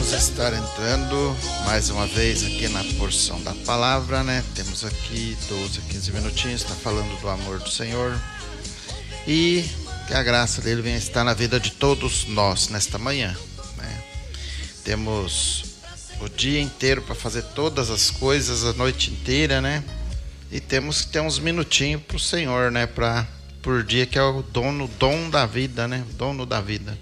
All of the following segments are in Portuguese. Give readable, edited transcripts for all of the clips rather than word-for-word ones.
Vamos estar entrando mais uma vez aqui na porção da palavra, né? Temos aqui 12 a 15 minutinhos, está falando do amor do Senhor e que a graça dele venha estar na vida de todos nós nesta manhã, né? Temos o dia inteiro para fazer todas as coisas, a noite inteira, né? E temos que ter uns minutinhos para o Senhor, né? Por dia, que é o dom da vida, né? O dono da vida.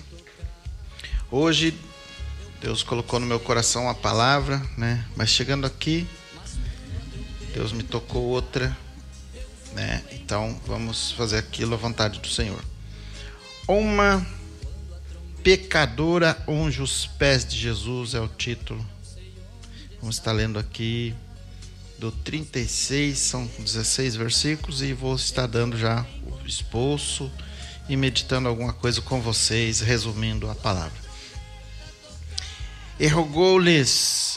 Hoje Deus colocou no meu coração uma palavra, né? Mas chegando aqui, Deus me tocou outra, né? Então vamos fazer aquilo à vontade do Senhor. Uma pecadora unge os pés de Jesus é o título. Vamos estar lendo aqui do 36, são 16 versículos, e vou estar dando já o esboço e meditando alguma coisa com vocês, resumindo a palavra. E rogou-lhes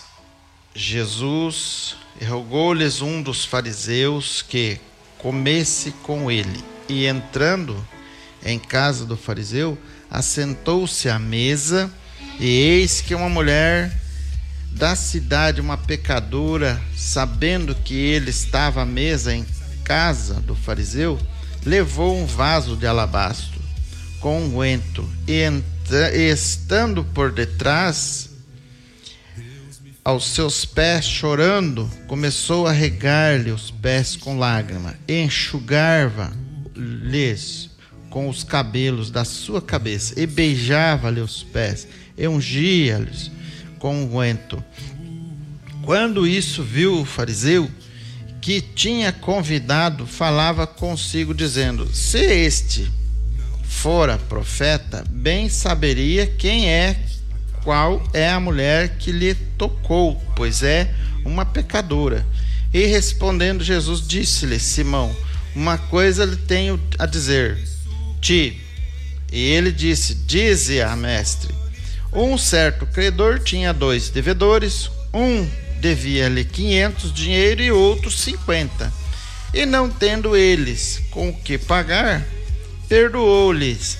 um dos fariseus que comesse com ele. E entrando em casa do fariseu, assentou-se à mesa, e eis que uma mulher da cidade, uma pecadora, sabendo que ele estava à mesa em casa do fariseu, levou um vaso de alabastro com unguento, e estando por detrás aos seus pés, chorando, começou a regar-lhe os pés com lágrima, enxugava-lhes com os cabelos da sua cabeça, e beijava-lhe os pés, e ungia-lhes com unguento. Quando isso viu o fariseu, que tinha convidado, falava consigo, dizendo: se este fora profeta, bem saberia qual é a mulher que lhe tocou, pois é uma pecadora. E respondendo Jesus, disse-lhe: Simão, uma coisa lhe tenho a dizer-te. E ele disse: dize-a, mestre. Um certo credor tinha 2 devedores, um devia-lhe 500 dinheiro e outro 50. E não tendo eles com o que pagar, perdoou-lhes